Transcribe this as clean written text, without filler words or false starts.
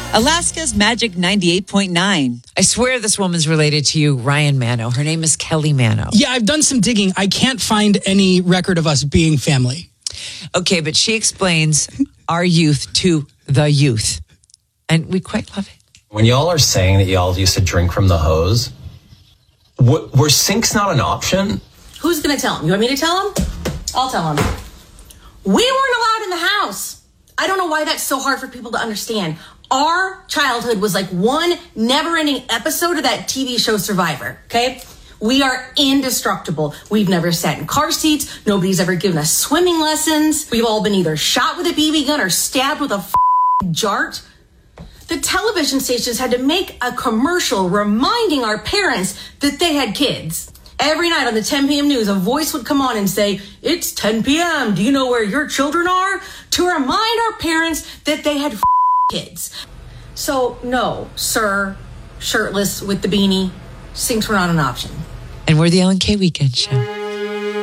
Alaska's Magic 98.9. I swear this woman's related to you, Ryan Mano. Her name is Kelly Mano. Yeah, I've done some digging. I can't find any record of us being family. Okay, but she explains our youth to the youth. And we quite love it. When y'all are saying that y'all used to drink from the hose, were sinks not an option? Who's going to tell him? You want me to tell him? I'll tell him. We weren't allowed in the house. I don't know why that's so hard for people to understand. Our childhood was like one never-ending episode of that TV show Survivor, okay? We are indestructible. We've never sat in car seats. Nobody's ever given us swimming lessons. We've all been either shot with a BB gun or stabbed with a jart. The television stations had to make a commercial reminding our parents that they had kids. Every night on the 10 p.m. news, a voice would come on and say, "It's 10 p.m. Do you know where your children are?" To remind our parents that they had kids. So, no, sir, shirtless with the beanie, sinks were not an option. And we're the Ellen K Weekend Show.